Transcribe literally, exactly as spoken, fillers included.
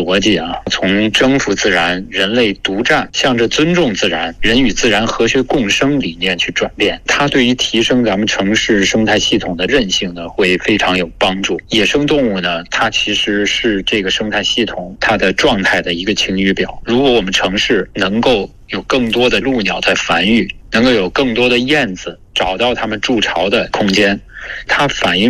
逻辑啊，从征服自然、人类独占，向着尊重自然、人与自然和谐共生理念去转变。它对于提升咱们城市生态系统的韧性呢，会非常有帮助。野生动物呢，它其实是这个生态系统它的状态的一个晴雨表。如果我们城市能够有更多的鹭鸟在繁育，能够有更多的燕子找到它们筑巢的空间，它反映